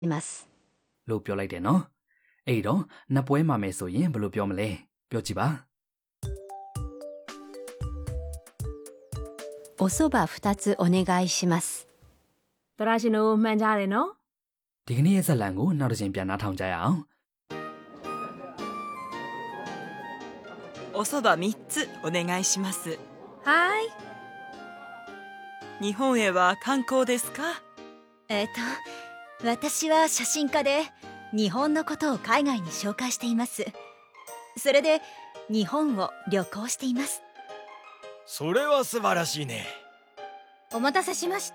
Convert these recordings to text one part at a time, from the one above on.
います。 လို့ပြောလိုက်တယ်နော်အဲ့တော့နှစ်ပွဲမှာမယ်ဆိုရင်ဘယ်လိုပြောမလဲပြောကြည့်ပါお蕎麦2つお願いします。 သောရရှင်တို့မှန်ကြတယ်နော်ဒီကနေ့ရဲ့ဇာတ်လမ်းကိုနောက်တစ်ချိန်ပြန်နှားထောင်ကြရအောင်お蕎麦3つお願いします。 はい。 日本へは観光ですか？ 私は写真家で日本のことを海外に紹介しています。それで日本を旅行しています。 それは素晴らしいね。 お待たせしました。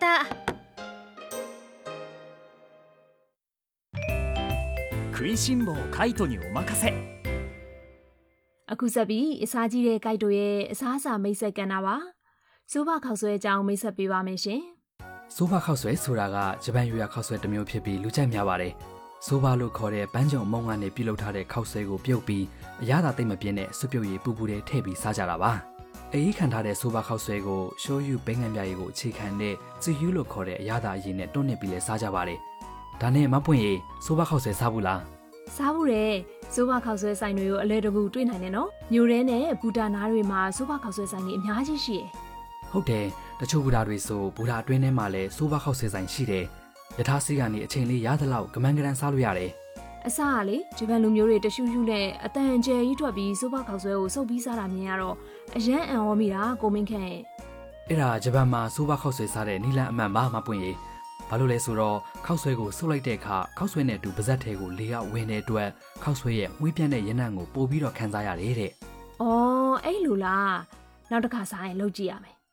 食いしん坊カイトにお任せ。 အခုဆက်ပြီးအစားကြီးတဲ့ကိုက်တို့ရဲ့အစားအစာမိတ်ဆက်ကဏ္ဍပါစိုးဘခောက်ဆွဲအကြောင်းမိတ်ဆက်ပေးပါမယ်ရှင်စိုးဘခောက်ဆွဲဆိုတာကဂျပန်ရွာခောက်ဆွဲတစ်မျိုးဖြစ်ပြီးလူကြိုက်များပါတယ်စိုးဘလို့ခေါ်တဲ့ပန်းကြုံမုံကနေပြုတ်လုပ်ထားတဲ့ခောက်ဆွဲကိုပြုတ်ပြီးအရသာသိမ့်မပြင်းတဲ့စွပ်ပြုတ်ရည်ပူပူတဲ့ထည့်ပြီးစားကြတာပါအေးခံထားတဲ့စိုးဘခောက်ဆွဲကိုရှိုးယူဘိန်းငံပြားရည်ကိုအခြေခံတဲ့ဇီယူလို့ခေါ်တဲ့အရသာအရည်နဲ့တွန်းနစ်ပြီးလဲစားကြပါတယ်ဒါနဲ့မပွင့်ရည်စိုးဘခောက်ဆွဲစားဘူးလားစားဘူးတဲ့စိုးဘခောက်ဆွဲဆိုင်တွေကိုအလဲတကူတွေ့နိုင်တယ်နော်မြို့ထဲနဲ့ဘူတာနားတွေမှာစိုးဘခောက်ဆွဲဆိုင်တွေအများကြီးရှိတယ်ဟုတ်တယ်တချို့ဘူတာတွေဆိုဘူတာအတွင်းထဲမှာလည်းစိုးဘခောက်ဆွဲဆိုင်ရှိတယ်ယထာစီကနေအချိန်လေးရသလောက်ကမန်းကရန်စားလို့ရတယ်အစားကလေဂျပန်လူမျိုးတွေတရှူးရှူးနဲ့အတန်ကျဲကြီးထွက်ပြီးစိုးဘခောက်ဆွဲကိုစုပ်ပြီးစားတာမြင်ရတော့အရန်အံ့ဩမိတာကိုမင်းခန့်ရဲ့အဲ့ဒါဂျပန်မှာစိုးဘခောက်ဆွဲစားတဲ့နီလန်အမှန်ပါမပွင့်ရည်ဘာလို့လဲဆိုတော့ခောက်ဆွဲကိုစုပ်လိုက်တဲ့အခါခောက်ဆွဲနဲ့အတူပါဇက်ထဲကိုလေကဝင်တဲ့အတွက်ခောက်ဆွဲရဲ့မွေးပြန့်တဲ့ရနံ့ကိုပို့ပြီးတော့ခန်းစားရတယ်တဲ့။အော်အဲ့လိုလား။နောက်တစ်ခါစားရင်လုပ်ကြည့်ရမယ်။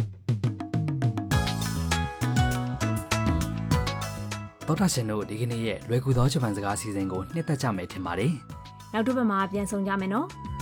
သောတာရှင်တို့ဒီကနေ့ရဲ့လွယ်ကူသောဂျပန်စကားအစီအစဉ်ကိုနှစ်သက်ကြမယ်ထင်ပါတယ်။နောက်တစ်ပတ်မှာပြန်ဆောင်ကြမယ်နော်။